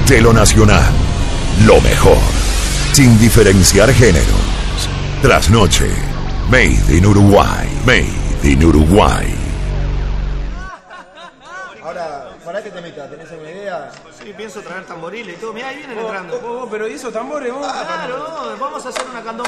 De lo nacional, lo mejor, sin diferenciar géneros. Trasnoche, Made in Uruguay, Made in Uruguay. Ahora, ¿para qué te metas? ¿Tenés alguna idea? Sí, pienso traer tamboriles y todo. Mirá, ahí vienen entrando. Pero ¿y esos tambores? Claro, vamos a hacer una candombe.